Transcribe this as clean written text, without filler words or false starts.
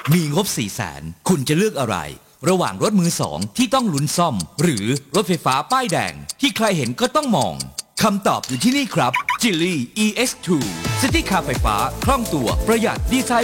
มีงบ 400,000 คุณจะเลือกอะไรระหว่างรถมือสองที่ต้องลุ้นซ่อมหรือรถไฟฟ้าป้ายแดงที่ใครเห็นก็ต้องมองคำตอบอยู่ที่นี่ครับ Geely EX2 ซิตี้คาร์ไฟฟ้าคล่องตัวประหยัดดีไซน์